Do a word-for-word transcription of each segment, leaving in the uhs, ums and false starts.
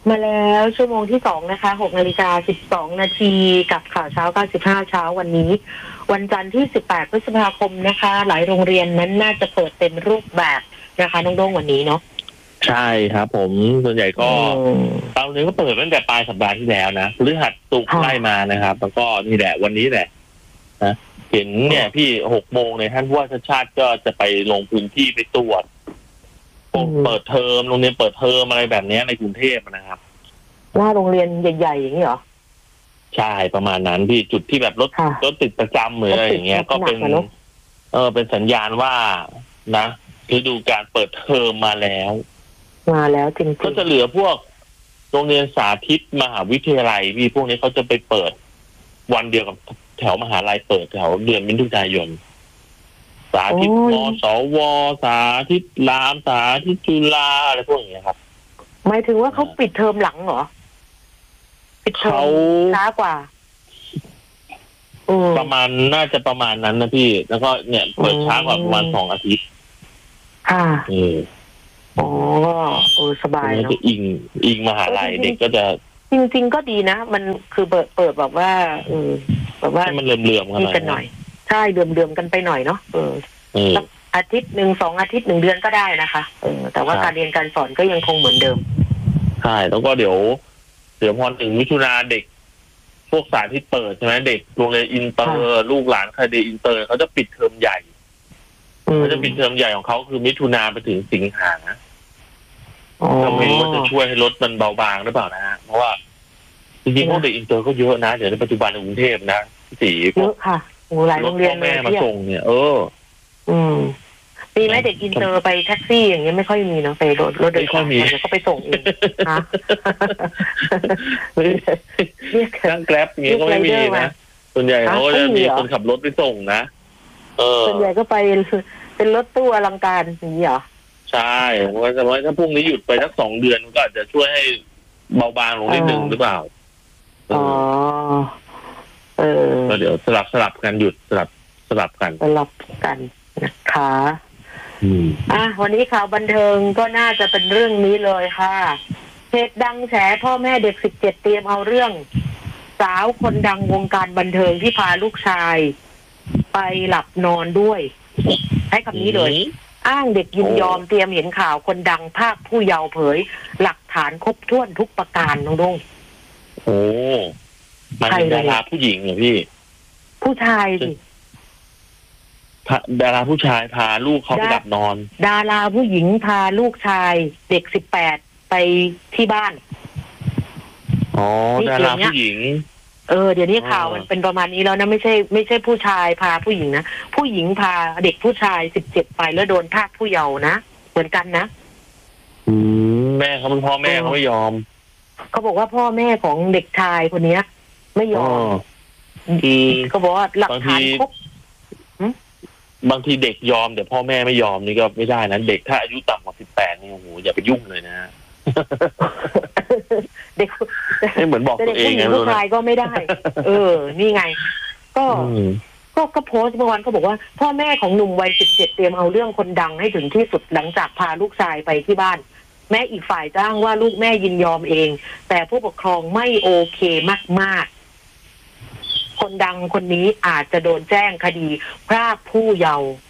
มาแล้วชั่วโมงที่สองนะคะหกนาฬิกาสิบสองนาทีกับข่าวเช้าเก้าสิบห้าเช้าวันนี้วันจันทร์ที่สิบแปดพฤษภาคมนะคะหลายโรงเรียนนั้นน่าจะเปิดเต็มรูปแบบนะคะน้องโด่งวันนี้เนาะใช่ครับผมส่วนใหญ่ก็บางโรงเรียนก็เปิดตั้งแต่ปลายสัปดาห์ที่แล้วนะพฤหัสศุกร์ไล่มานะครับแล้วก็นี่แหละวันนี้แหละนะเห็นเนี่ยพี่หกโมงเนี่ยท่านผู้ว่าชาติชาติก็จะไปลงพื้นที่ไปตรวจเปิดเทอมโรงเรียนเปิดเทอมอะไรแบบนี้ในกรุงเทพนะครับว่าโรงเรียนใหญ่ๆอย่างนี้เหรอใช่ประมาณนั้นพี่จุดที่แบบรถรถติดประจำหรืออะไรอย่างเงี้ยก็เป็นเออเป็นสัญญาณว่านะฤดูการเปิดเทอมมาแล้วมาแล้วจริงๆก็จะเหลือพวกโรงเรียนสาธิตมหาวิทยาลัยพี่พวกนี้เขาจะไปเปิดวันเดียวกับแถวมหาลัยเปิดแถวเดือนมิถุนายนสาธิตมสวสาธิตรามสาธิตจุฬาอะไรพวกนี้ครับหมายถึงว่าเขาปิดเทอมหลังเหรอปิดเทอมช้ากว่าประมาณน่าจะประมาณนั้นนะพี่แล้วก็เนี่ยเปิดช้ากว่าประมาณสองอาทิตย์ค่ะเอออ๋อเออสบายเนาะจะอิงอิงมหาลัยเด็กก็จะจริงๆก็ดีนะมันคือเปิดเปิดแบบว่าเออแบบว่าให้มันเลื่อมๆกันหน่อยใช่เลื่อมๆกันไปหน่อยเนาะเอออาทิตย์หนึ่งสองอาทิตย์หนึ่งเดือนก็ได้นะคะเออแต่ว่าการเรียนการสอนก็ยังคงเหมือนเดิมใช่แล้วก็เดี๋ยวเดี๋ยวพอถึงมิถุนาเด็กพวกสาธิตเปิดใช่ไหมเด็กโรงเรียนอินเตอร์ลูกหลานใครเรียนอินเตอร์เขาจะปิดเทอมใหญ่เขาจะปิดเทอมใหญ่ของเขาคือมิถุนาไปถึงสิงหาเราไม่รู้ว่าจะช่วยให้ลดมันเบาบางหรือเปล่านะฮะเพราะว่าจริงๆพวกเด็กอินเตอร์ก็เยอะนะเดี๋ยวในปัจจุบันในกรุงเทพนะสี่เยอะค่ะโอ้หลายโรงเรียนแม่มาส่งเนี่ยเอออืมมีไหมเด็กอินเตอร์ไปแท็กซี่อย่างเงี้ยไม่ค่อยมีเนาะไปรถรถเดินทางเนี่ยก็ไปส่งเองนะเรียกทางแกร็บอย่างเงี้ยก็ไม่มีนะส่วนใหญ่เขาจะมีคนขับรถไปส่งนะเออส่วนใหญ่ก็ไปเป็นรถตู้อลังการอย่างนี้เหรอใช่เพราะว่าถ้าพรุ่งนี้หยุดไปสักสองเดือนก็อาจจะช่วยให้เบาบางลงนิดนึงหรือเปล่าอ๋อเออก็เดี๋ยวสลับสลับกันหยุดสลับสลับกันสลับกันนะคะอ่ะวันนี้ข่าวบันเทิงก็น่าจะเป็นเรื่องนี้เลยค่ะเพจดังแฉพ่อแม่เด็กสิบเจ็ดเตรียมเอาเรื่องสาวคนดังวงการบันเทิงที่พาลูกชายไปหลับนอนด้วยให้คำนี้เลยอ้างเด็กยินยอมเตรียมเห็นข่าวคนดังภาคผู้เยาว์เผยหลักฐานครบถ้วนทุกประการน้องดงโอ้มันเป็นดาราผู้หญิงเหรอพี่ผู้ชายสิดาราผู้ชายพาลูกเขาไปหลับนอนดาราผู้หญิงพาลูกชายเด็กสิบแปดไปที่บ้านอ๋อดาราผู้หญิงเออเดี๋ยวนี้ข่าวมันเป็นประมาณนี้แล้วนะไม่ใช่ไม่ใช่ผู้ชายพาผู้หญิงนะผู้หญิงพาเด็กผู้ชายสิบเจ็ดไปแล้วโดนภาคผู้เยาว์นะเหมือนกันนะอืมแม่เขาเป็นพ่อแม่เขาไม่ยอมเขาบอกว่าพ่อแม่ของเด็กชายคนนี้ไม่ยอมเขาบอกว่าหลักฐานครบบางทีเด็กยอมแต่พ่อแม่ไม่ยอมนี่ก็ไม่ได้นะเด็กถ้าอายุต่ำกว่าสิบแปดนี่โอ้โหอย่าไปยุ่งเลยนะเด็กไม่เหมือนบอกตัวเองไงผู้ชายก็ไม่ได้เออนี่ไงก็ก็ก็โพสต์เมื่อวานเขาบอกว่าพ่อแม่ของหนุ่มวัยสิบเจ็ดเตรียมเอาเรื่องคนดังให้ถึงที่สุดหลังจากพาลูกชายไปที่บ้านแม่อีกฝ่ายจ้างว่าลูกแม่ยินยอมเองแต่ผู้ปกครองไม่โอเคมากๆคนดังคนนี้อาจจะโดนแจ้งคดีพรากผู้เยาว์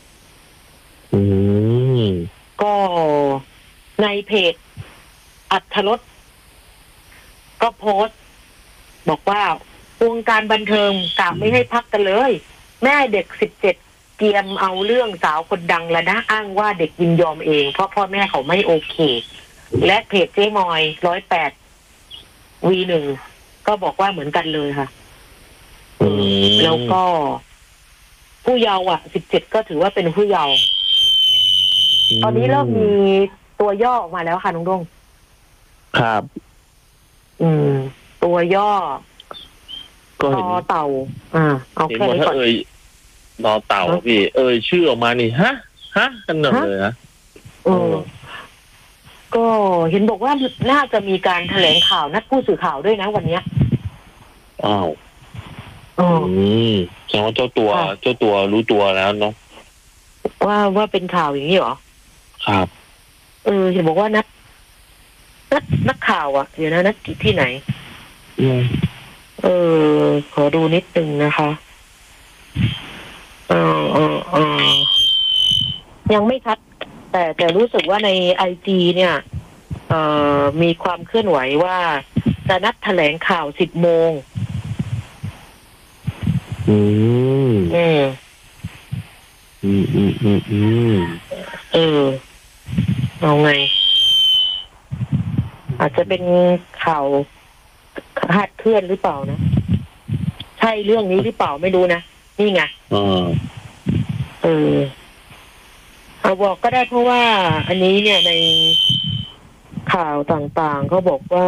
ก็ในเพจอัธรสก็โพสต์บอกว่าวงการบันเทิงกะไม่ให้พักกันเลยแม่เด็กสิบเจ็ดเตรียมเอาเรื่องสาวคนดังแล้วนะอ้างว่าเด็กยินยอมเองเพราะพ่อแม่เขาไม่โอเคและเพจเจ๊มอยร้อยแปดวีหนึ่งก็บอกว่าเหมือนกันเลยค่ะแล้วก็ผู้เยาว์อ่ะสิบเจ็ดก็ถือว่าเป็นผู้เยาว์ตอนนี้เริ่มมีตัวย่อออกมาแล้วค่ะน้องดงครับอืมตัวย่อก็เห็นเต่าอ่าเอาแค่นี้ก่อนเอ่ยนอเต่าพี่เอ่ยชื่อออกมานี่ฮะฮะกันหนึ่งเลยนะเออก็เห็นบอกว่าน่าจะมีการแถลงข่าวนัดผู้สื่อข่าวด้วยนะวันนี้อ้าวอืมแสดงว่าเจ้าตัวเจ้าตัวรู้ตัวแล้วเนาะว่าว่าเป็นข่าวอย่างนี้เหรอครับเออเห็นบอกว่านัดนักนักข่าวอ่ะเดี๋ยวนะนักกิจที่ไหนอืมเออขอดูนิดนึงนะคะเออเออเออยังไม่ชัด แต่แต่รู้สึกว่าในไอจีเนี่ยเอ่อมีความเคลื่อนไหวว่าจะนัดแถลงข่าวสิบโมงอืมอืมอืมอืมอืมอืมเออเอาไง อาจจะเป็นข่าวคลาดเคลื่อนหรือเปล่านะ ใช่เรื่องนี้หรือเปล่าไม่รู้นะนี่ไงอ่าเออเอาบอกก็ได้เพราะว่าอันนี้เนี่ยในข่าวต่างๆเขาบอกว่า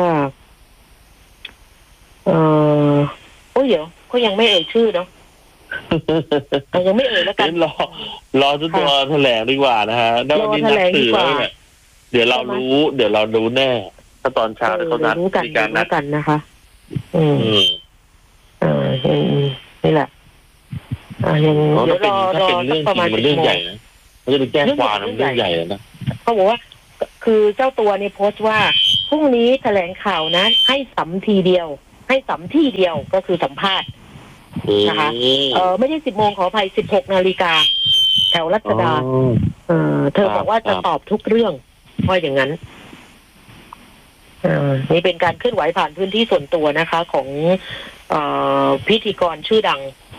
เออโอ้ยเดี๋ยวเขายังไม่เอ่ยชื่อเนาะเอายังไม่เอ่ยแล้วกันเดี๋ยวรอรอเจ้าตัวแถลงดีกว่านะฮะได้วันนี้นัดสื่อแล้วเนี่ยเดี๋ยวเรารู้ เดี๋ยวเรารู้แน่ ถ้าตอนเช้าเดี๋ยวเขานัดรู้กันมีการนัรู้ดกันนะคะ อืมอืมเอออืมนี่แหละอ่ายังเพราะเดี๋ยถ้าว เป็นรอถ้าร เป็นอเรื่องสักจประริมาณงมันเรื่องสิบโมใหญ่นะมันจะไปแจ้งความนะมันเรื่องใหญ่เลยนะเขาบอกว่า คือเจ้าตัวเนี่ยโพสต์ว่าพรุ่งนี้แถลงข่าวนะให้สัมทีเดียว ให้สัมที่เดียวก็คือสัมภาษณ์ นะคะ เออไม่ใช่สิบโมงขออภัยสิบหกนาฬิกาแถวรัชดา เออเธอบอกว่าจะตอบทุกเรื่องว่าอย่างนั้นเออนี่เป็นการเคลื่อนไหวผ่านพื้นที่ส่วนตัวนะคะ ของเออพิธีกรชื่อดัง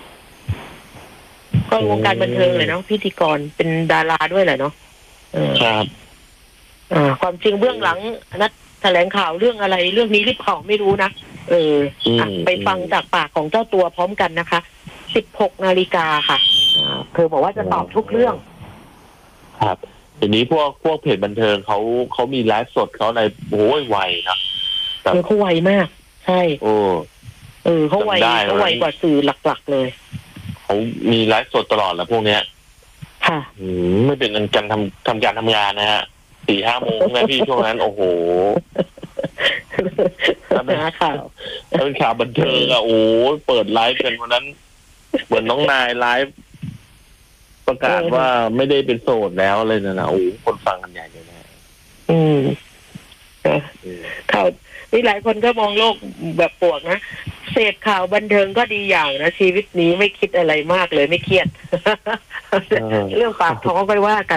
ก็วงการบันเทิงเลยเนาะพิธีกรเป็นดาราด้วยแหละเนาะเออครับอ่าความจริงเบื้องหลังนัดแถลงข่าวเรื่องอะไรเรื่องนี้หรือเปล่าไม่รู้นะเอออ่ะไปฟังจากปากของเจ้าตัวพร้อมกันนะคะสิบหกนาฬิกาค่ะอ่าเธอบอกว่าจะตอบทุกเรื่องครับทีนี้พวกพวกเพจบันเทิงเขาเขามีไลฟ์สดเขาในโอ้ยไวนะเออเขาไวมาก ใช่โอ้เออเขาไวจำได้เขาไวกว่าสื่อหลักๆเลยเขามีไลฟ์สดตลอดแหละพวกเนี้ยค่ะอืมไม่เป็นการทำทำการทำงานนะฮะสี่ห้าโมงนะพี่ช่วงนั้น โอ้โหนะข่าวถ้าเป็นข่าวบันเทิงอะโอ้เปิดไลฟ์กันวันนั้น เหมือนน้องนายไลฟ์ประกาศว่าไม่ได้เป็นโสดแล้วเลยนะนะโอ้คนฟังกันใหญ่เลยนะอืมเออข่าวนี่หลายคนก็มองโลกแบบปวกนะเสพข่าวบันเทิงก็ดีอย่างนะชีวิตนี้ไม่คิดอะไรมากเลยไม่เครียด เรื่องปากท้องก็ว่ากัน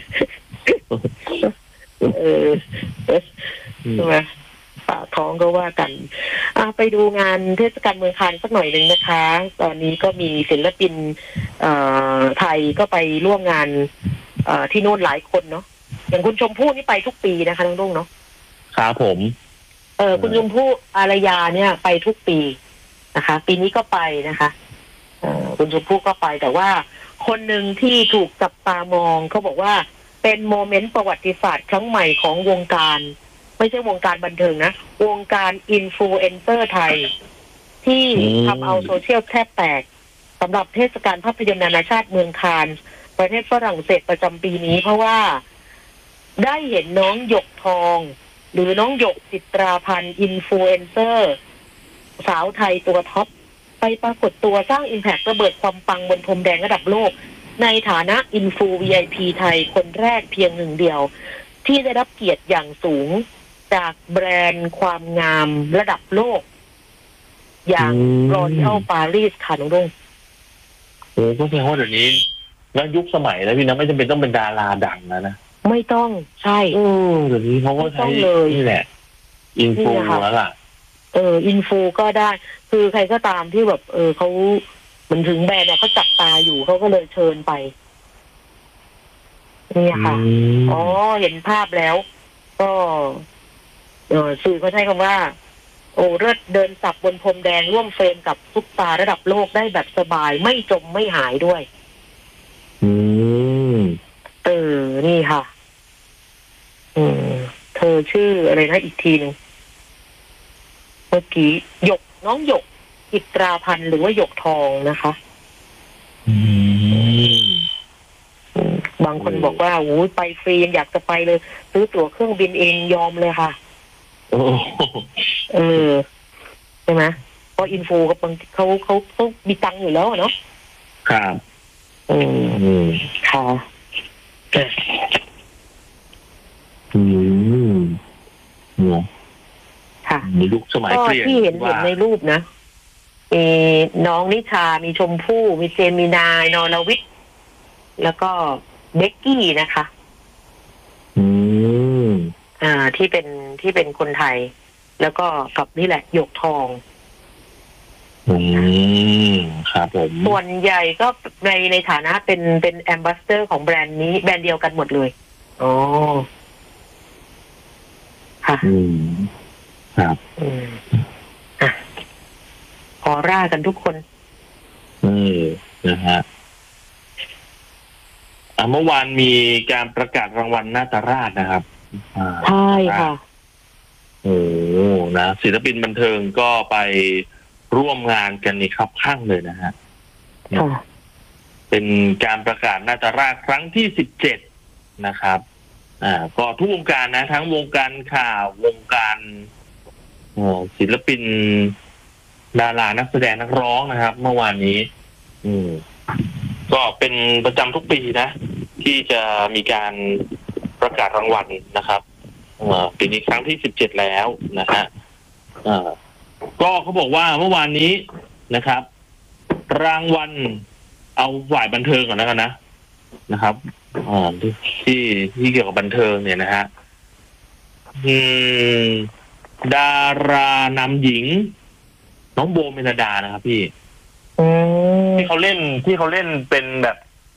เออใช่ไหมปากท้องก็ว่ากันอ่ะไปดูงานเทศกาลเมืองคานสักหน่อยหนึ่งนะคะ ตอนนี้ก็มีศิลปินเอ่อไทยก็ไปร่วมงานเอ่อที่โน่นหลายคนเนาะอย่างคุณชมพู่นี่ไปทุกปีนะคะน้องรุ่งเนาะครับผมเออคุณชมพู่อารยาเนี่ยไปทุกปีนะคะ ปีนี้ก็ไปนะคะเออคุณชมพู่ก็ไปแต่ว่าคนหนึ่งที่ถูกจับตามองเขาบอกว่าเป็นโมเมนต์ประวัติศาสตร์ครั้งใหม่ของวงการไม่ใช่วงการบันเทิงนะวงการอินฟลูเอนเซอร์ไทย ที่ทำเอาโซเชียลแทบแตกสำหรับเทศกาลภาพยนตร์นานาชาติเมืองคานส์ประเทศฝรั่งเศสประจำปีนี้เพราะว่าได้เห็นน้องหยกทองหรือน้องหยกจิตราพันธ์อินฟลูเอนเซอร์สาวไทยตัวท็อปไปปรากฏตัวสร้างอิมแพคระเบิดความปังบนพรมแดงระดับโลกในฐานะอินฟู วี ไอ พี ไทยคนแรกเพียงหนึ่งเดียวที่ได้รับเกียรติอย่างสูงจากแบรนด์ความงามระดับโลกอย่าง L'Oréal Paris ค่ะน้องรุ่งโอ้ก็แสดงว่าเดี๋ยวนี้แล้วยุคสมัยแล้วพี่นะไม่จำเป็นต้องเป็นดาราดังนะนะไม่ต้องใช่เออเดี๋ยวนี้เขาก็ใช้นี่แหละอินฟูแล้วล่ะเอออินฟูก็ได้คือใครก็ตามที่แบบ เออเขาเหมือนถึงแบรนด์เนี่ยเขาจับตาอยู่เขาก็เลยเชิญไปนี่ค่ะอ๋อเห็นภาพแล้ว ก็เออสื่อเขาใช้คำว่า โอ้เลิศเดินสับบนพรมแดงร่วมเฟรมกับซุปตาระดับโลกได้แบบสบายไม่จมไม่หายด้วยอืมเออนี่ค่ะอืมเธอชื่ออะไรนะอีกทีหนึ่งเมื่อกี้หยกน้องหยกจิตราพันธ์หรือว่าหยกทองนะคะอืมบางคนบอกว่าโอ้ยไปฟรียังอยากจะไปเลยซื้อตั๋วเครื่องบินเองยอมเลยค่ะเออใช่ไหมเพราะอินฟูกับบางเขาเขาเขามีตังค์อยู่แล้วเนาะครับอืมค่ะอืมในยุคสมัยก็เปลี่ยนที่เห็นเห็ว่านในรูปนะมีน้องนิชา มีชมพู่มีเจมินายนรวิทย์แล้วก็เบกกี้นะคะอืมอ่า ที่เป็นที่เป็นคนไทย แล้วก็กับนี่แหละหยกทองอืมครับผมส่วนใหญ่ก็ในในฐานะเป็นเป็นแอมบาสเดอร์ของแบรนด์นี้แบรนด์เดียวกันหมดเลยอ๋อค่ะอืมครับอืมอ่ะออร่ากันทุกคนเออนะฮะอ่ะเมื่อวานมีการประกาศรางวัลนาตราชนะครับอ่าใช่ค่ะโอ้นะศิลปินบันเทิงก็ไปร่วมงานกันนี่ครับข้างเลยนะฮะค่ะเป็นการประกาศนาตราชครั้งที่สิบเจ็ดนะครับ อ่า ก็ทุกวงการนะ ทั้งวงการข่าววงการโอ้ศิลปิน ดารานักแสดงนักร้องนะครับ เมื่อวานนี้ อืม ก็เป็นประจำทุกปีนะ ที่จะมีการประกาศรางวัลนะครับเอ่อปีนี้ครั้งที่สิบเจ็ดแล้วนะฮะเอ่อก็เขาบอกว่าเมื่อวานนี้นะครับ รางวัลเอาฝ่ายบันเทิงก่อนแล้วกันนะนะครับอ่าที่ที่ที่เกี่ยวกับบันเทิงเนี่ยนะฮะอืมดารานำหญิง น้องโบเมลดานะครับพี่อืมที่เขาเล่นที่เขาเล่นเป็นแบบ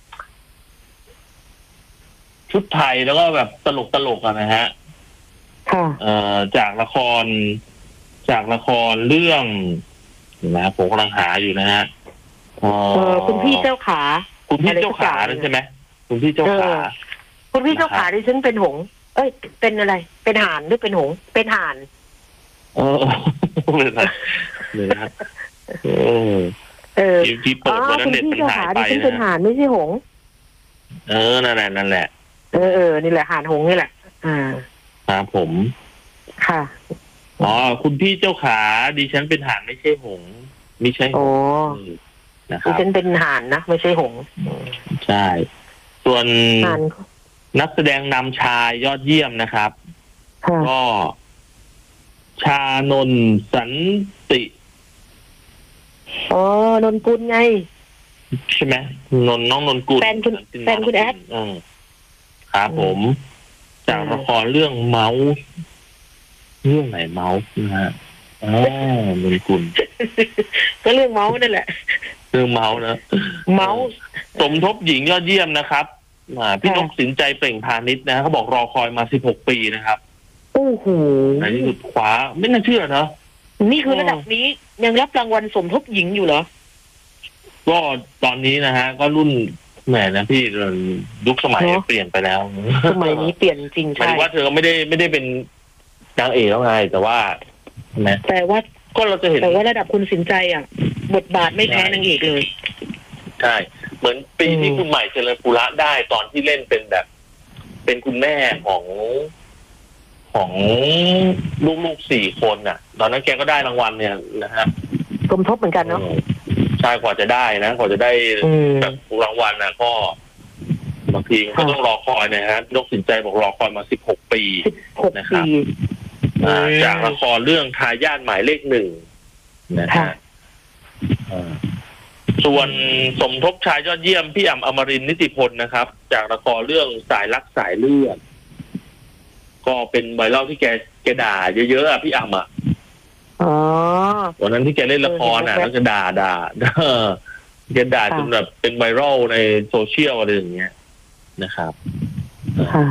ชุดไทยแล้วก็แบบตลกตลกอะนะฮะค่ะเอ่อจากละครจากละครเรื่องนะผมกำลังหาอยู่นะฮะเอ่เอออคุณพี่เจ้าขาคุณพี่เจ้าขาใช่ไหมคุณพี่เจ้าขาเออ คุณพี่เจ้าขาดิฉันเป็นหงส์เอ้ย เป็นอะไร เป็นห่านหรือเป็นหงส์เป็นห่านเออเลยนะเลยนะเออเออที่ที่เปิอ๋ดอวันนั้คุนณเน็ตพี่มันเจ้าหายขาไปดิฉันเป็นนะห่านไม่ใช่หงส์เออนั่นแหละนั่นแหละเออเออนี่แหละห่านหงส์นี่แหละ อ่าครับผมค่ะอ๋อคุณพี่เจ้าขาดิฉันเป็นห่านไม่ใช่หงส์ไม่ใช่หโอ้งส์นะคดิรับฉันเป็นห่านนะไม่ใช่หงส์ใช่ ส่วนห่านนักแสดงนำชายยอดเยี่ยมนะครับค่ะก็ชานนท์สันติอ๋อนนกุลไงใช่ไหมนนท์น้องนนกุลแฟนคุณสัติแฟนคุณแอดอืมครับผม จากละครเรื่องเมาส์เรื่องไหนเมาส์นะฮะอ๋อนนกุลก็เรื่องเมาส์นั่นแหละเรื่องเมาส์นะเมาส์สมทบหญิงยอดเยี่ยมนะครับอ่าพี่ค่ะนกสินใจเปล่งพาณิชย์นะเขาบอกรอคอยมาสิบหกปีนะครับโอ้โหในที่สุดคว้าไม่น่าเชื่อเนอะนี่คือระดับนี้ยังรับรางวัลสมทบหญิงอยู่เหรอก็ตอนนี้นะฮะ ก็รุ่นแหมนะพี่ยุคสมัยเนอะเปลี่ยนไปแล้วสมัยนี้เปลี่ยนจริงหมายใช่ถึงว่าเธอก็ไม่ได้ไม่ได้เป็นนางเอกแล้วไง แต่ว่าใช่ไหมแต่ว่าก็เราจะเห็นแต่ว่าระดับคุณสินใจอ่ะ บทบาทไม่แพ้นางเอกเลยใช่เหมือนปีที่อืมคุณใหม่เจริญปุระได้ตอนที่เล่นเป็นแบบ เป็นคุณแม่ของของลูกๆสี่คนน่ะ ตอนนั้นแกก็ได้รางวัลเนี่ยนะฮะสมทบเหมือนกันเนาะใช่กว่าจะได้นะกว่าจะได้อืมแบบรางวัลน่ะ ก็บางทีก็ต้องรอคอยนะฮะนกสินใจบอกรอคอยมาสิบหกปีสิบหกนะครับปีอ่าอืมจากละครเรื่องทายาทหมายเลขหนึ่งนะค่ะฮะอ่าส่วนสมทบชายยอดเยี่ยมพี่อ่ำอมรินทร์นิติพลนะครับ จากละครเรื่องสายรักสายเลือดก็เป็นไวรัลที่แกแกด่าเยอะๆอ่ะพี่อ่ำอ่ะอ๋อวันนั้นที่แกเล่นละครอ่ะเออเห็นไหมแล้วจะด่าด่า แกด่าจนแบบเป็นไวรัลในโซเชียลอะไรอย่างเงี้ยนะครับค่ะ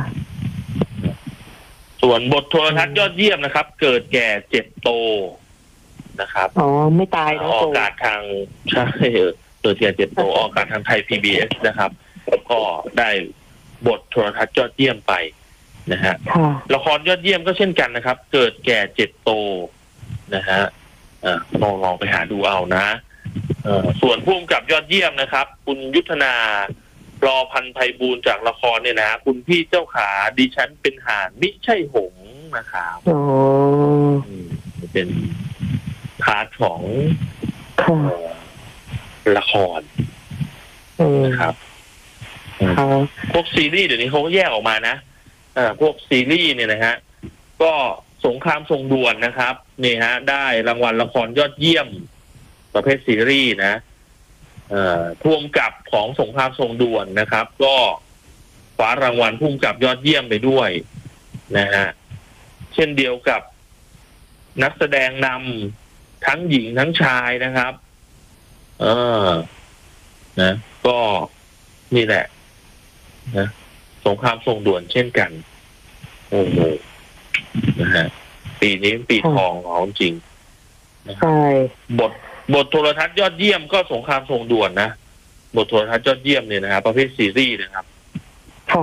ส่วนบทโทรทัศน์ยอดเยี่ยมนะครับ เกิดแก่เจ็บโตนะครับอ๋อ ไม่ตายอนะอกโตอากาศทางใช่เออเกิดแก่เจ็บโตออกอากาศทางไทย พี บี เอส นะครับแล้วก็ได้บทโทรทัศน์ยอดเยี่ยมไปนะฮะค่ะละครยอดเยี่ยมก็เช่นกันนะครับ เกิดแก่เจ็บโตนะฮะอ่าลองลองไปหาดูเอานะเอ่อส่วนผู้กำกับยอดเยี่ยมนะครับ คุณยุทธนารอพันธ์ไพบูลย์จากละครเนี่ยนะคุณพี่เจ้าขาดิฉันเป็นห่านมิใช่หงส์นะครับอ๋ออืมเป็นพาร์ทของค่ะเอ่อละครอืมนะครับค่ะพวกซีรีส์เดี๋ยวนี้เขาก็แยกออกมานะเอ่อพวกซีรีส์เนี่ยนะฮะก็สงครามทรงด่วนนะครับนี่ฮะได้รางวัลละครยอดเยี่ยมประเภทซีรีส์นะเอ่อพ่วงกับของสงครามทรงด่วนนะครับ ก็คว้ารางวัลพุ่มกับยอดเยี่ยมไปด้วยนะฮะเช่นเดียวกับนักแสดงนำทั้งหญิงทั้งชายนะครับเออนะก็นี่แหละนะสงครามทรงด่วนเช่นกันโอ้โหนะฮะปีนี้ปีทองของจริงใช่บทบทโทรทัศน์ยอดเยี่ยมก็สงครามทรงด่วนนะบทโทรทัศน์ยอดเยี่ยมเนี่ยนะครับประเภทซีรีส์นะครับค่ะ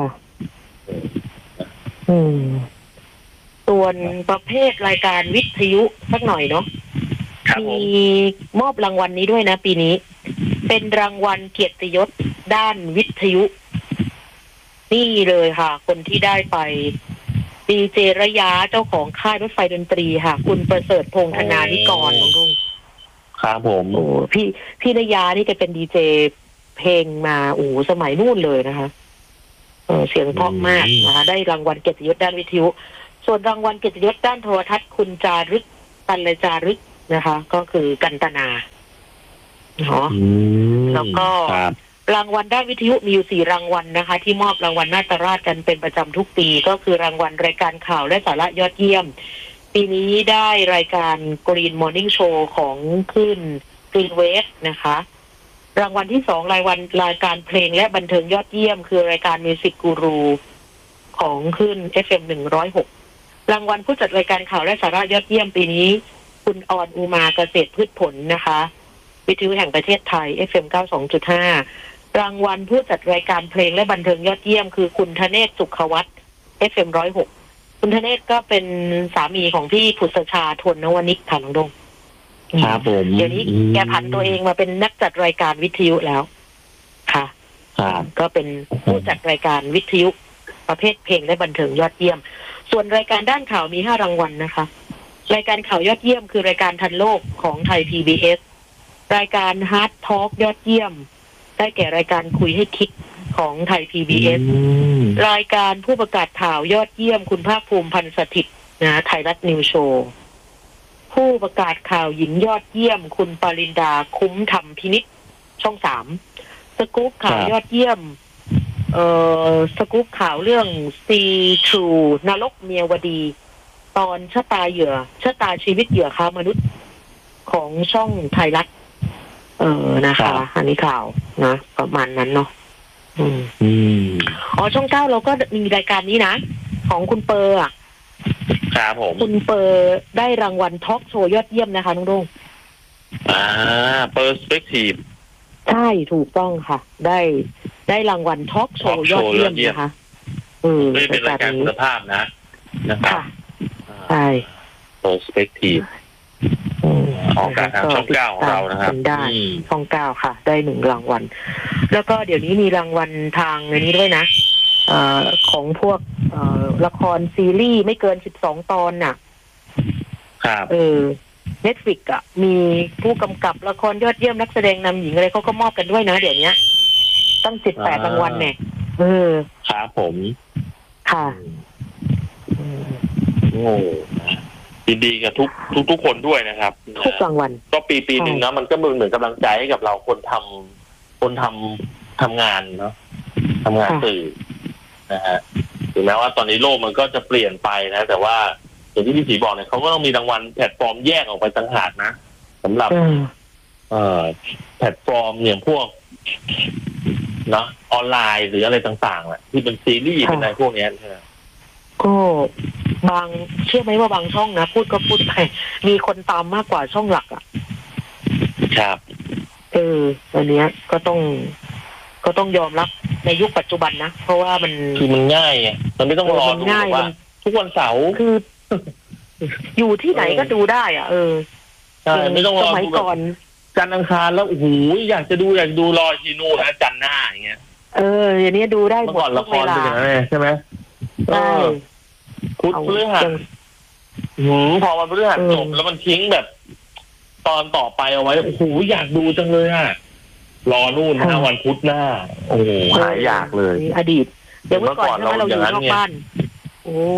อืมส่วนประเภทรายการวิทยุสักหน่อยเนาะครับผมมีมอบรางวัลนี้ด้วยนะปีนี้ เป็นรางวัลเกียรติยศด้านวิทยุ นี่เลยค่ะ คนที่ได้ไปดีเจระยะเจ้าของค่ายรถไฟดนตรีค่ะ คุณประเสริฐพงษ์ธนานิกรน้องรุ่งครับผมโอ้พี่พี่ระยะนี่แกเป็นดีเจเพลงมาโอ้สมัยนู่นเลยนะคะเออเสียงเพราะมากนะคะได้รางวัลเกียรติยศด้านวิทยุ ส่วนรางวัลเกียรติยศด้านโทรทัศน์คุณจารึกตันเลยจารึกนะคะ ก็คือกันตนาเนาะอืมแล้วก็ครับรางวัลด้านวิทยุมีอยู่สี่รางวัลนะคะ ที่มอบรางวัลนาตราชกันเป็นประจำทุกปี ก็คือรางวัลรายการข่าวและสาระยอดเยี่ยม ปีนี้ได้รายการ Green Morning Show ของขึ้น Green Wave นะคะ รางวัลที่สองรายวันรายการเพลงและบันเทิงยอดเยี่ยม คือรายการ Music Guru ของขึ้น เอฟ เอ็ม หนึ่งร้อยหก รางวัลผู้จัดรายการข่าวและสาระยอดเยี่ยมปีนี้ คุณออนอุมาเกษตรพืชผลนะคะ วิทยุแห่งประเทศไทย เอฟ เอ็ม เก้าสิบสองจุดห้า รางวัลผู้จัดรายการเพลงและบันเทิงยอดเยี่ยมคือคุณธเนศสุขวัฒน์ เอฟ เอ็ม หนึ่งร้อยหก คุณธเนศก็เป็นสามีของพี่ผุษชาทวนนวนิกค่ะน้องดงครับผมเดี๋ยวนี้แกผันตัวเองมาเป็นนักจัดรายการวิทยุแล้วค่ะครับก็เป็นผู้จัดรายการวิทยุประเภทเพลงและบันเทิงยอดเยี่ยม ส่วนรายการด้านข่าวมีห้ารางวัลนะคะ รายการข่าวยอดเยี่ยมคือรายการทันโลกของไทย พี บี เอส รายการฮาร์ดทอล์กยอดเยี่ยมได้แก่รายการคุยให้คิดของไทย พี บี เอส รายการผู้ประกาศข่าวยอดเยี่ยมคุณภาคภูมิพันธ์สถิตย์นะไทยรัฐนิวโชว์ผู้ประกาศข่าวหญิงยอดเยี่ยมคุณปรินดาคุ้มธรรมพินิจช่องสามสกู๊ปข่าวยอดเยี่ยมเอ่อสกู๊ปข่าวเรื่องซีทรูนรกเมียวดี ตอนชะตาเหยื่อชะตาชีวิตเหยื่อค้ามนุษย์ของช่องไทยรัฐเออนะคะอันนี้ข่าวนะประมาณนั้นเนาะอืมอืมอ๋อช่องเก้าเราก็มีรายการนี้นะ ของคุณเปอร์อ่ะครับผมคุณเปอร์ได้รางวัลทอล์กโชว์ยอดเยี่ยมนะคะน้องดงอ่าเปอร์สเปกทีฟใช่ถูกต้องค่ะ ได้ได้รางวัลทอล์กโชว์ยอดเยี่ยมนะคะเออไม่เป็นรายการคุณภาพนะนะครับค่ะใช่เปอร์สเปกทีฟอืมออกอากาศทางช่องเก้าของเรานะครับได้อืมช่องเก้าค่ะ ได้หนึ่งรางวัล แล้วก็เดี๋ยวนี้มีรางวัลทางในนี้ด้วยนะเอ่อของพวกเอ่อละครซีรีส์ไม่เกินสิบสองตอนน่ะครับเออเน็ตฟลิกอ่ะมีผู้กำกับละครยอดเยี่ยมนักแสดงนำหญิงอะไรเขาก็มอบกันด้วยนะเดี๋ยวนี้ตั้งสิบแปดรางวัลเนี่ยเออครับผมค่ะอืมโอ้ยินดีกับทุกทุกทุกคนด้วยนะครับทุกรางวัลก็ปีปีหนึ่งนะมันก็เหมือนกำลังใจให้กับเราคนทำคนทำทำงานเนาะทำงานสื่อนะฮะถึงแม้ว่าตอนนี้โลกมันก็จะเปลี่ยนไปนะ แต่ว่าอย่างที่พี่ศรีบอกเนี่ยเขาก็ต้องมีรางวัลแพลตฟอร์มแยกออกไปต่างหากนะสำหรับอืมเอ่อแพลตฟอร์มอย่างพวกเนาะออนไลน์หรืออะไรต่างๆแหละที่เป็นซีรีส์เป็นอะไรพวกนี้ใช่ไหมก็บางเชื่อไหมว่าบางช่องนะพูดก็พูดไปมีคนตามมากกว่าช่องหลักอ่ะครับเอออันเนี้ยก็ต้องก็ต้องยอมรับในยุคปัจจุบันนะเพราะว่ามันคือมันง่ายไงมันไม่ต้องรอดูง่ายว่า ทุกวันเสาร์คือ อยู่ที่ไหนก็ดูได้อ่ะ เออใช่ไม่ต้องรสอมัยดูแบบก่อนจันทร์อังคารแล้วโอ้โหอยากจะดูอยากดูรอทีนู่นนะจันทร์หน้าอย่างเงี้ยเอออย่างนี้ดูได้เมื่หมอดก่อนทุละกคเวรลาเป็นอย่างนั้นเลยใช่ไหมใช่เออพุธพฤหัสหืมพอมันพฤหัสอืมจบแล้วมันทิ้งแบบ ตอนต่อไปเอาไว้โอ้โหอยากดูจังเลยอ่ะรอนู่นห้าวันพุธหน้า โอ้โหหายอยากเลยอดีตเดี๋ยวเมื่อก่อนใช่ไหมเมื่อก่อนเราอยู่เราอย่างนั้นนอกไงบ้านโอ้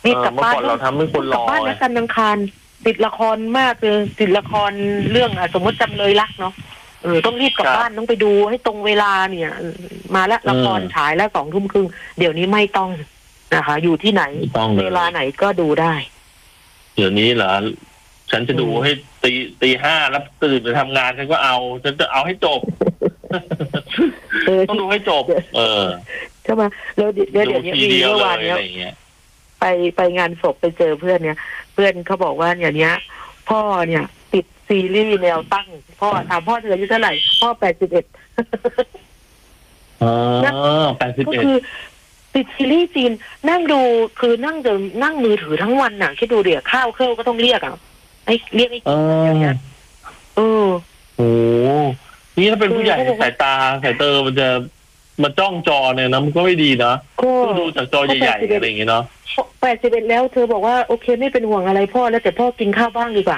นี่เออกลับเมื่อบ้านก่อนเราทำให้คนกรลับอบ้านไงนะกันอังคารติดละครมากเลยติดละครเรื่องอะสมมติจำเลยรักเนาะเออต้องรีบกลับบ้านต้องไปดูให้ตรงเวลาเนี่ย มาแล้วละครฉายแล้วสองทุ่มครึ่งเดี๋ยวนี้ไม่ต้องนะคะ อยู่ที่ไหนไม่ต้องเลยเวลาไหนก็ดูได้เดี๋ยวนี้เหรอฉันจะดูให้ตีตีห้าแล้วตื่นไปทำงานฉันก็เอาฉันจะเอาให้จบเออต้องดูให้จบ เออใช่ไหมแล้วเดี๋ยวเดี๋ยวดูนี้ทีมีเดียวเมื่อเลวานยเนี้อะยไรอย่างเงี้ยไปไปงานศพไปเจอเพื่อนเนี่ย เพื่อนเขาบอกว่าอย่างเนี้ย พ่อเนี่ย ติดซีรีส์แนวตั้งพ่อถามพ่อเธออายุเท่าไหร่พ่อแปดสิบเอ็ดอ๋อแปดสิบก็เอ็ดคือติดซีรีส์จีนนั่งดูคือนั่งเดินนั่งมือถือทั้งวันน่ะคิดดูเดี๋ยวข้าวเครื่องก็ต้องเรียกอ่ะไอ้เรียกไอ้เอออย่างเงี้ยเออโอ้นี่ถ้าเป็นผู้ใหญ่เออสายตาสายเตอมันจะมาจ้องจอเนี่ยนะมันก็ไม่ดีนะก็ต้องดูจากจอใหญ่ๆอะไรอย่างเงี้ยเนาะแปดสิบเอ็ดแล้วเธอบอกว่าโอเคไม่เป็นห่วงอะไรพ่อแล้วแต่พ่อกินข้าวบ้างดีกว่า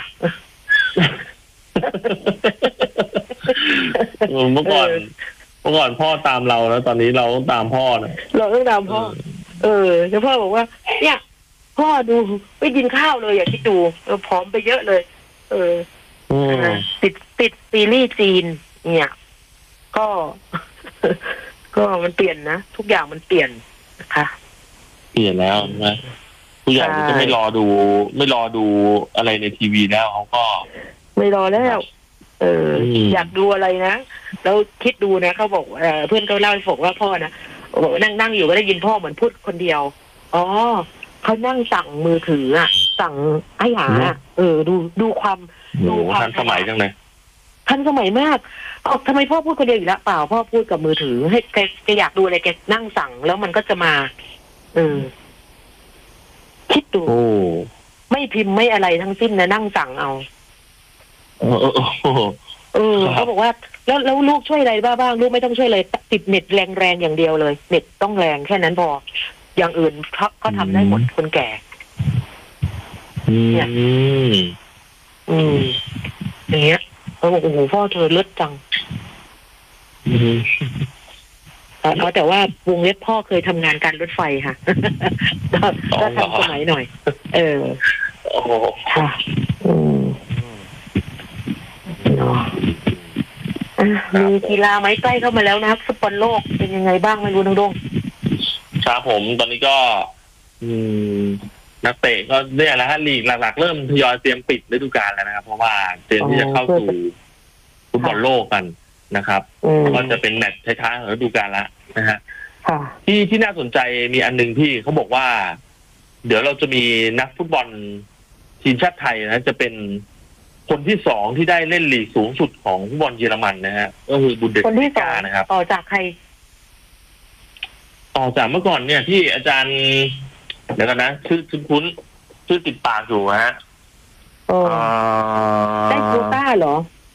เออเมื่อก่อนเมื่อก่อนพ่อตามเราแล้วตอนนี้เราต้องตามพ่อนะเราต้องตามพ่อ เออแล้วพ่อบอกว่า เนี่ย พ่อดูไม่กินข้าวเลยอย่าคิดดูเออผอมไปเยอะเลย เอออืมนะติดติดซีรีส์จีน เนี่ย ก็ ก็มันเปลี่ยนนะทุกอย่างมันเปลี่ยนนะคะเปลี่ยนแล้วนะผู้ใหญ่ก็ไม่รอดู ไม่รอดูอะไรในทีวีแล้วเขาก็ไม่รอแล้ว เอออืมอยากดูอะไรนะแล้วคิดดูนะเขาบอกเออเพื่อนเขาเล่าให้ผมว่าพ่อนะบอกนั่งนั่งอยู่ก็ได้ยินพ่อเหมือนพูดคนเดียวอ๋อเขานั่งสั่งมือถืออ่ะ สั่งไอ้หาอะเออ ดูดูความโอ้โหทันสมัยจังเลยทันสมัยมากออกทำไมพ่อพูดคนเดียวอยู่แล้วเปล่าพ่อพูดกับมือถือ ให้แกแกอยากดูอะไรแกนั่งสั่งแล้วมันก็จะมาเออคิดดูโอ้ไม่พิมพ์ไม่อะไรทั้งสิ้นนะนั่งสั่งเอาเออเออเออเออครับเขาบอกว่าแล้วแล้วลูกช่วยอะไรบ้างบ้างลูกไม่ต้องช่วยเลยติดเน็ตแรงแรงๆอย่างเดียวเลยเน็ตต้องแรงแค่นั้นพออย่างอื่นเขาก็ทำได้หมดคนแก่อืมอืมอย่างเงี้ยเขาบอกโอ้โหพ่อเธอเลิศจังอืมเอาแต่ว่าวงเล็บพ่อเคยทำงานการรถไฟค่ะ ก็ก็ทันสมัยหน่อย เออโอ้โหค่ะ อืมเนาะอ่ะมีกีฬาไหมใกล้เข้ามาแล้วนะครับฟุตบอลโลกเป็นยังไงบ้างไม่รู้น้องดงครับผมตอนนี้ก็ อืม นักเตะก็เนี่ยแหละฮะลีกหลักๆเริ่มทยอยเตรียมปิดฤดูกาลแล้วนะครับ เพราะว่าเตรียมที่จะเข้าสู่ฟุตบอลโลกกันนะครับอืมก็จะเป็นแมตช์ท้ายๆของฤดูกาลแล้วนะฮะค่ะที่ที่น่าสนใจมีอันหนึ่งที่เขาบอกว่า เดี๋ยวเราจะมีนักฟุตบอลทีมชาติไทยนะจะเป็นคนที่สองที่ได้เล่นลีกสูงสุดของฟุตบอลเยอรมันนะฮะก็คือบุนเดสคนลีที่สอกาง นะครับต่อจากใครต่อจากเมื่อก่อนเนี่ยที่อาจารย์เดี๋ยวกันนะชื่อชื่อคุ้นชื่อติดปากอยู่ฮะเออเอ่อได้โควต้าเหรอ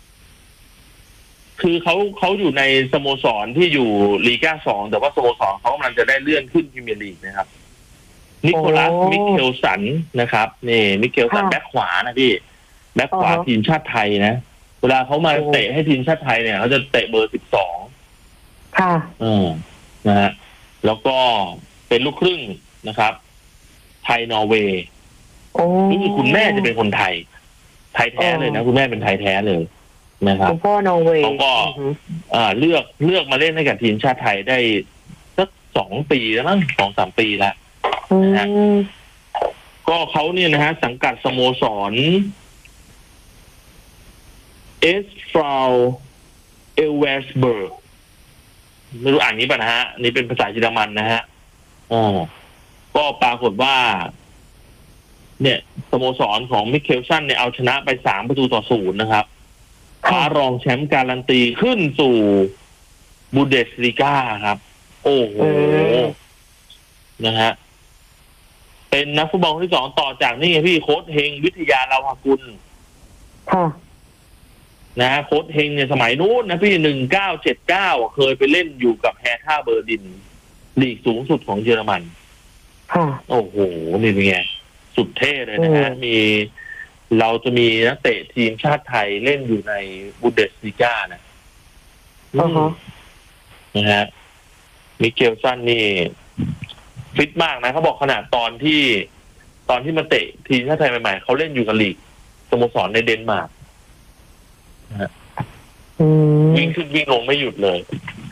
คือเขาเขาอยู่ในสโมสรที่อยู่ลีก้าสองแต่ว่าสโมสรเขากำลังจะได้เลื่อนขึ้นพรีเมียร์ลีกนะครับนิโคลัสโอ้มิเคลสันนะครับนี่มิเคลสันค่ะแบ็คขวานะพี่แบ็คขวาอ๋อฮะทีมชาติไทยนะเวลาเขามาโอ้เตะให้ทีมชาติไทยเนี่ยเขาจะเตะเบอร์สิบสองค่ะเออนะฮะแล้วก็เป็นลูกครึ่งนะครับ ไทยนอร์เวย์โอ้นี่คือคุณแม่จะเป็นคนไทย ไทยแท้เลยนะคุณแม่เป็นไทยแท้เลยนะครับคุณพ่อนอร์เวย์เขาก็อือหืออ่าเลือกเลือกมาเล่นให้กับทีมชาติไทยได้สักสองปีแล้วมั้งสองสามปีแล้วอืมก็เขาเนี่ยนะฮะสังกัดสโมสรเอสฟราวเอลเวสเบิร์กไม่รู้อ่านนี้ป่ะนะฮะนี่เป็นภาษาเยอรมันนะฮะอ๋อก็ปรากฏว่า เนี่ยสโมสรของมิเคลสันเนี่ยเอาชนะไปสามประตูต่อศูนย์นะครับคว้ารองแชมป์การันตีขึ้นสู่บูเดสลีกาครับ โอ้โหเออนะฮะเป็นนักฟุตบอลคนที่สองต่อจากนี่ไงพี่โค้ชเฮงวิทยาลาวหกุลค่ะนะฮะโค้ชเฮงเนี่ยสมัยนู้นนะพี่หนึ่งเก้าเจ็ดเก้าเคยไปเล่นอยู่กับแฮท่าเบอร์ดินลีกสูงสุดของเยอรมันค่ะโอ้โห นี่เป็นไง สุดเท่เลยนะฮะอืมมีเราจะมีนักเตะทีมชาติไทยเล่นอยู่ในบูเดสลีกานะอือฮะนะฮะมิเกลสันนี่ฟิตมากนะเขาบอกขนาดตอนที่ตอนที่มาเตะทีมชาติไทยใหม่ๆเขาเล่นอยู่กับลีกสโมสรในเดนมาร์กอืมวิ่งขึ้นวิ่งลงไม่หยุดเลย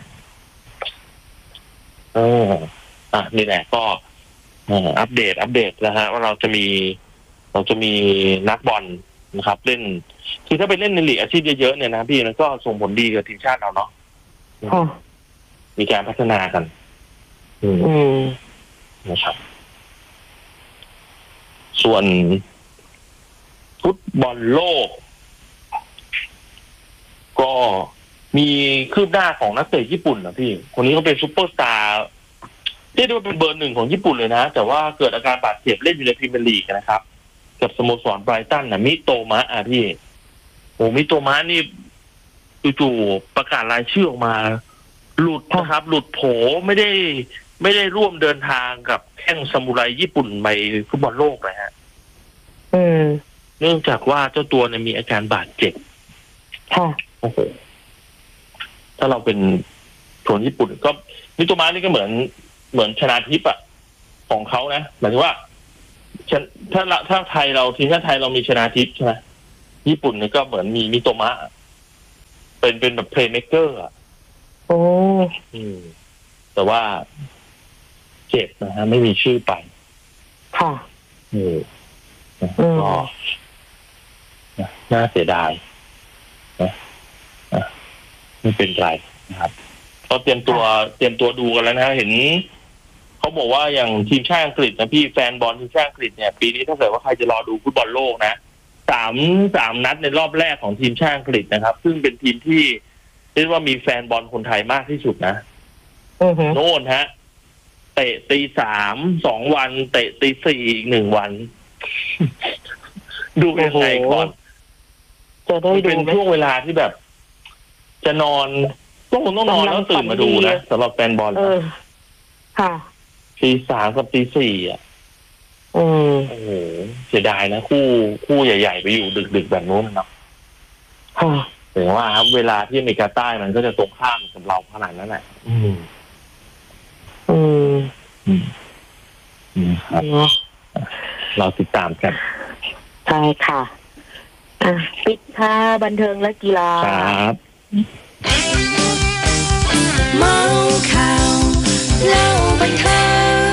เอออ่ะนี่แหละก็เอ่ออัปเดตอัปเดตนะฮะว่าเราจะมี เราจะมีนักบอลนะครับ เล่นคือถ้าไปเล่นในลีกอาชีพเยอะๆเนี่ยนะพี่มันก็ส่งผลดีกับทีมชาติเราเนาะค่ะมีการพัฒนากัน อืมอืมนะครับ ส่วนฟุตบอลโลก ก็มีคืบหน้าของนักเตะญี่ปุ่นนะพี่ คนนี้เขาเป็นซูเปอร์สตาร์เรียกได้ว่าเป็นเบอร์หนึ่งของญี่ปุ่นเลยนะ แต่ว่าเกิดอาการบาดเจ็บเล่นอยู่ในพรีเมียร์ลีกนะครับ กับสโมสรไบรตันนะมิโตมะอ่ะพี่โอ้มิโตมะนี่จู่ๆประกาศรายชื่อออกมา หลุดนะครับ หลุดโผไม่ได้ ไม่ได้ร่วมเดินทางกับแข้งซามูไรญี่ปุ่นไปฟุตบอลโลกนะฮะอืมเนื่องจากว่าเจ้าตัวเนี่ยมีอาการบาดเจ็บค่ะโอ้โห ถ้าเราเป็นคนญี่ปุ่นก็มิโตมะนี่ก็เหมือนเหมือนชนาทิพย์อะของเขานะหมายถึงว่าถ้าถ้าไทยเราทีมชาติไทยเรามีชนาทิพย์ใช่ไหมญี่ปุ่นนี่ก็เหมือนมีมิโตมะเป็นเป็นแบบเพลย์เมคเกอร์อะโอ้อืม แต่ว่าเจ็บนะฮะไม่มีชื่อไปค่ะอืมอืมก็น่าเสียดายนะนะไม่เป็นไรนะครับก็เตรียมตัวเตรียมตัวดูกันแล้วนะเห็นเขาบอกว่าอย่างทีมชาติอังกฤษนะพี่แฟนบอลทีมชาติอังกฤษเนี่ยปีนี้ถ้าเกิดว่าใครจะรอดูฟุตบอลโลกนะสามสามนัดในรอบแรกของทีมชาติอังกฤษนะครับ ซึ่งเป็นทีมที่เรียกว่ามีแฟนบอลคนไทยมากที่สุดนะอือฮึโน่นฮะเตะตีสามสองวัน เตะตีสี่อีกหนึ่งวัน ดูยังไงก่อนจะได้มันดูเป็นไหมช่วงเวลาที่แบบ จะนอนต้องต้องนอนแล้วตื่นมาดูนะสำหรับแฟนบอลเออ ค่ะตีสามกับตีสี่อ่ะอืมโอ้โหเสียดายนะคู่คู่ใหญ่ๆไปอยู่ดึกๆแบบนู้นเนาะค่ะแต่ว่าครับเวลาที่อเมริกาใต้มันก็จะตรงข้ามกับเราขนาดนั้นแหละอืมอืมอืมอืมครับเนาะเราติดตามกันใช่ค่ะ อ่ะปิดท้าบันเทิงและกีฬาครับเมาข่าวเล่าบันเทิง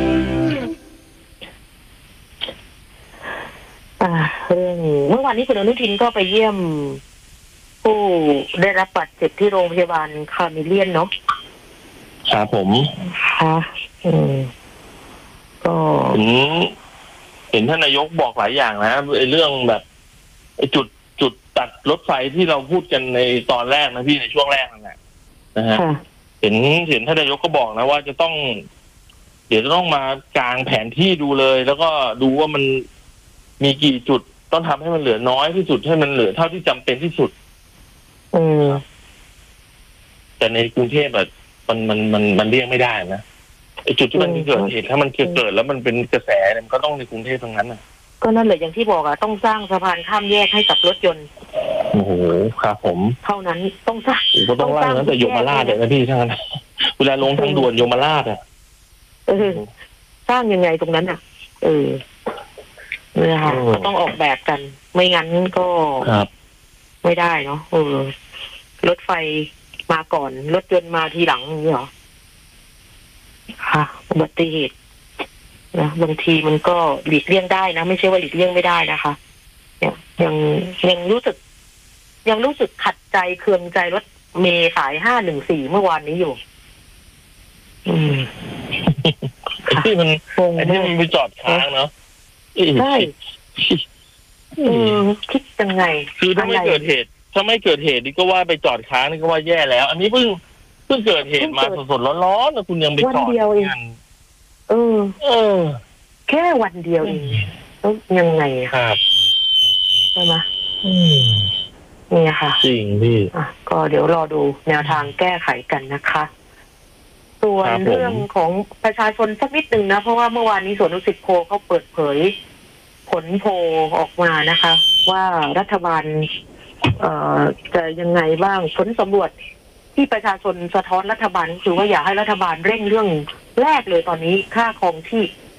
อ่าเรื่องเมื่อวานนี้คุณอนุทินก็ไปเยี่ยม ผู้ได้รับบาดเจ็บที่โรงพยาบาลคาร์เมเลียนเนาะครับผมค่ะอืมก็ผมเห็นท่านนายกบอกหลายอย่างนะไอ้เรื่องแบบไอ้จุดจุดตัดรถไฟที่เราพูดกันในตอนแรกนะพี่ในช่วงแรกนั่นแหละนะฮะค่ะเห็นเห็นท่านนายกก็บอกนะว่าจะต้อง เดี๋ยวจะต้องมากางแผนที่ดูเลย แล้วก็ดูว่ามันมีกี่จุดต้องทำให้มันเหลือน้อยที่สุดให้มันเหลือเท่าที่จำเป็นที่สุดอืมแต่ในกรุงเทพแบบมันมันมันมันเลี่ยงไม่ได้นะไอ้จุดที่มันเกิดเหตุถ้ามันเกิดแล้วมันเป็นกระแสเนี่ยมันก็ต้องในกรุงเทพทั้งนั้นนะก็นั่นแหละอย่างที่บอกอะต้องสร้างสะพานข้ามแยกให้กับรถยนต์โอ้โหครับผมเท่านั้นต้องสร้างผมก็ต้องไล่ตั้งแต่ยมราชเลยนะพี่ท่านเวลาลงทางด่วนยมราชอ่ะเออ สร้างยังไงตรงนั้นอ่ะ เออเนี่ยค่ะเออก็ต้องออกแบบกัน ไม่งั้นก็ครับไม่ได้เนาะเออรถไฟมาก่อน รถยนต์มาทีหลังอย่างนี้เหรอค่ะอุบัติเหตุนะบางทีมันก็หลีกเลี่ยงได้นะไม่ใช่ว่าหลีกเลี่ยงไม่ได้นะคะเนี่ยยังยังรู้สึก ยังรู้สึกขัดใจเคืองใจรถเมล์สายห้าหนึ่งสี่เมื่อวานนี้อยู่ อืมไอ้ที่มันงงไอ้ที่มันไปจอดค้างเนาะใช่เออคิดยังไงคือถ้าไม่เกิดเหตุ ถ้าไม่เกิดเหตุนี่ก็ว่าไปจอดค้างนี่ก็ว่าแย่แล้ว อันนี้เพิ่งเพิ่งเกิดเหตุมาสดๆร้อนๆนะคุณยังไปจอดวันเดียวเอง เออเออแค่วันเดียวเองแล้วยังไงอะครับใช่ไหมอืมเนี่ยค่ะจริงพี่อ่ะก็เดี๋ยวรอดูแนวทางแก้ไขกันนะคะ ส่วนครับผมเรื่องของประชาชนสักนิดหนึ่งนะ เพราะว่าเมื่อวานนี้สวนดุสิตโพลเขาเปิดเผย ผลโพลออกมานะคะ ว่ารัฐบาล เอ่อจะยังไงบ้างผลสำรวจที่ประชาชนสะท้อนรัฐบาลคือว่าอยากให้รัฐบาลเร่งเรื่องแรกเลยตอนนี้ค่าครองชีพ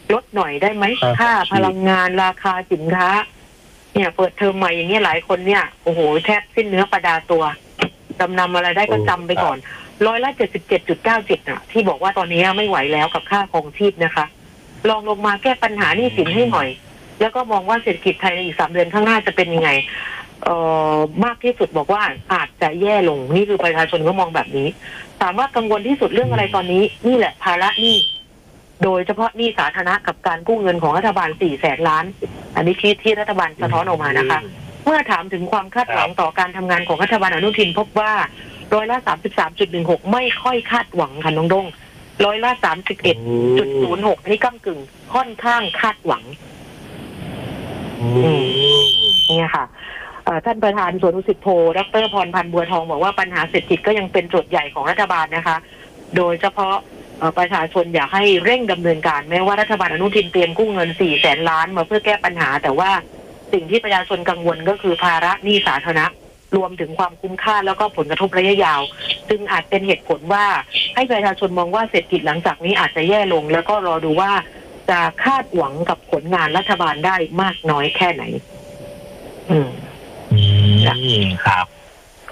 ลดหน่อยได้ไหมค่าพลังงานราคาสินค้าเนี่ยเปิดเทอมใหม่อย่างเงี้ยหลายคนเนี่ยโอ้โหแทบสิ้นเนื้อประดาตัวจำนำอะไรได้ก็จำไปก่อนร้อยละเจ็ดสิบเจ็ดจุดเก้าเจ็ดอ่ะที่บอกว่าตอนนี้ไม่ไหวแล้วกับค่าครองชีพนะคะลองลงมาแก้ปัญหาหนี้สินให้หน่อยแล้วก็มองว่าเศรษฐกิจไทยในอีกสามเดือนข้างหน้าจะเป็นยังไงเอ่อมากที่สุดบอกว่าอาจจะแย่ลงนี่คือประชาชนก็มองแบบนี้ถามว่ากังวลที่สุดเรื่องอะไรตอนนี้นี่แหละภาระหนี้โดยเฉพาะหนี้สาธารณะกับการกู้เงินของรัฐบาลสี่แสนล้านอันนี้ที่ที่รัฐบาลสะท้อนออกมานะคะเมื่อถามถึงความคาดหวังต่อการทำงานของรัฐบาลอนุทินพบว่าร้อยละสามสิบสามจุดหนึ่งหกไม่ค่อยคาดหวังค่ะน้องดงร้อยละสามสิบเอ็ดจุดศูนย์หกอันนี้ก้ำกึ่งค่อนข้างคาดหวังเนี่ยค่ะท่านประธานสวนดุสิตโพดร.พรพันธ์บัวทองบอกว่าปัญหาเศรษฐกิจก็ยังเป็นโจทย์ใหญ่ของรัฐบาลนะคะโดยเฉพาะประชาชนอยากให้เร่งดำเนินการแม้ว่ารัฐบาลอนุทินเตรียมกู้เงินสี่แสนล้านมาเพื่อแก้ปัญหาแต่ว่าสิ่งที่ประชาชนกังวลก็คือภาระหนี้สาธารณะรวมถึงความคุ้มค่าแล้วก็ผลกระทบระยะยาวซึ่งอาจเป็นเหตุผลว่าให้ประชาชนมองว่าเศรษฐกิจหลังจากนี้อาจจะแย่ลงแล้วก็รอดูว่าจะคาดหวังกับผลงานรัฐบาลได้มากน้อยแค่ไหนอืมอืมครับ